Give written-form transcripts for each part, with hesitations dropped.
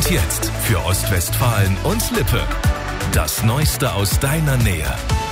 Und jetzt für Ostwestfalen und Lippe. Das Neueste aus deiner Nähe.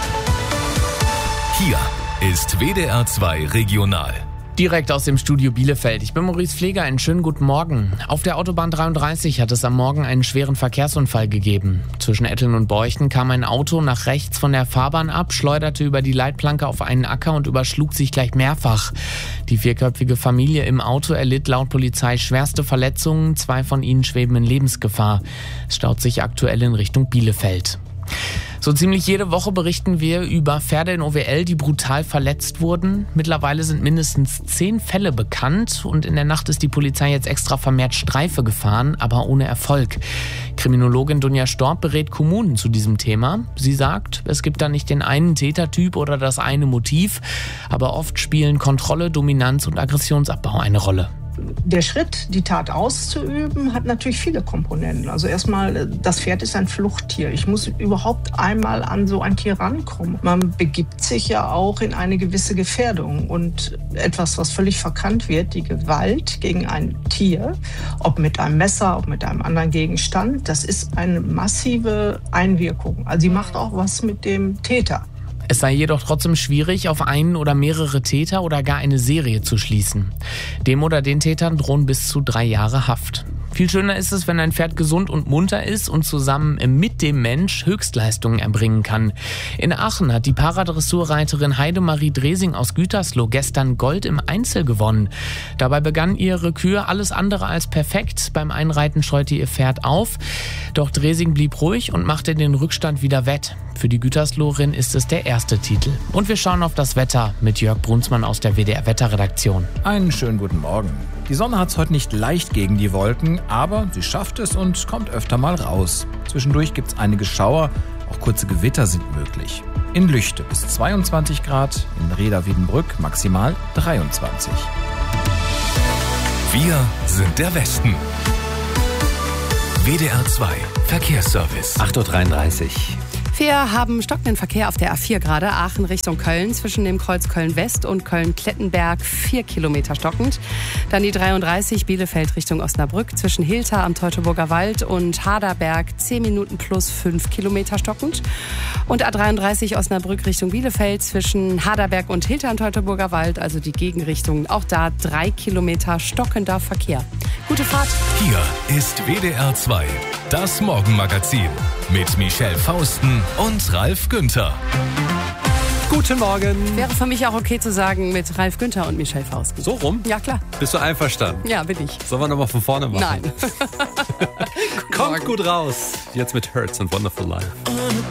Hier ist WDR 2 Regional. Direkt aus dem Studio Bielefeld. Ich bin Maurice Pfleger, einen schönen guten Morgen. Auf der Autobahn 33 hat es am Morgen einen schweren Verkehrsunfall gegeben. Zwischen Etteln und Beuchten kam ein Auto nach rechts von der Fahrbahn ab, schleuderte über die Leitplanke auf einen Acker und überschlug sich gleich mehrfach. Die vierköpfige Familie im Auto erlitt laut Polizei schwerste Verletzungen, 2 von ihnen schweben in Lebensgefahr. Es staut sich aktuell in Richtung Bielefeld. So ziemlich jede Woche berichten wir über Pferde in OWL, die brutal verletzt wurden. Mittlerweile sind mindestens 10 Fälle bekannt und in der Nacht ist die Polizei jetzt extra vermehrt Streife gefahren, aber ohne Erfolg. Kriminologin Dunja Storb berät Kommunen zu diesem Thema. Sie sagt, es gibt da nicht den einen Tätertyp oder das eine Motiv, aber oft spielen Kontrolle, Dominanz und Aggressionsabbau eine Rolle. Der Schritt, die Tat auszuüben, hat natürlich viele Komponenten. Also erstmal, das Pferd ist ein Fluchttier. Ich muss überhaupt einmal an so ein Tier rankommen. Man begibt sich ja auch in eine gewisse Gefährdung. Und etwas, was völlig verkannt wird, die Gewalt gegen ein Tier, ob mit einem Messer, ob mit einem anderen Gegenstand, das ist eine massive Einwirkung. Also sie macht auch was mit dem Täter. Es sei jedoch trotzdem schwierig, auf einen oder mehrere Täter oder gar eine Serie zu schließen. Dem oder den Tätern drohen bis zu 3 Jahre Haft. Viel schöner ist es, wenn ein Pferd gesund und munter ist und zusammen mit dem Mensch Höchstleistungen erbringen kann. In Aachen hat die Paradressurreiterin Heidemarie Dresing aus Gütersloh gestern Gold im Einzel gewonnen. Dabei begann ihre Kür alles andere als perfekt. Beim Einreiten scheute ihr Pferd auf. Doch Dresing blieb ruhig und machte den Rückstand wieder wett. Für die Gütersloherin ist es der erste Titel. Und wir schauen auf das Wetter mit Jörg Brunsmann aus der WDR-Wetterredaktion. Einen schönen guten Morgen. Die Sonne hat es heute nicht leicht gegen die Wolken, aber sie schafft es und kommt öfter mal raus. Zwischendurch gibt es einige Schauer, auch kurze Gewitter sind möglich. In Lüchte bis 22 Grad, in Reda-Wiedenbrück maximal 23. Wir sind der Westen. WDR 2 Verkehrsservice. 8.33 Uhr. Wir haben stockenden Verkehr auf der A4 gerade, Aachen Richtung Köln, zwischen dem Kreuz Köln-West und Köln-Klettenberg 4 Kilometer stockend. Dann die 33 Bielefeld Richtung Osnabrück, zwischen Hilter am Teutoburger Wald und Haderberg 10 Minuten plus 5 Kilometer stockend. Und A33 Osnabrück Richtung Bielefeld, zwischen Haderberg und Hilter am Teutoburger Wald, also die Gegenrichtung, auch da 3 Kilometer stockender Verkehr. Gute Fahrt. Hier ist WDR 2, das Morgenmagazin mit Michelle Fausten und Ralf Günther. Guten Morgen. Wäre für mich auch okay zu sagen mit Ralf Günther und Michelle Fausten. So rum? Ja, klar. Bist du einverstanden? Ja, bin ich. Sollen wir nochmal von vorne machen? Nein. Kommt gut raus. Jetzt mit Hurts and Wonderful Life.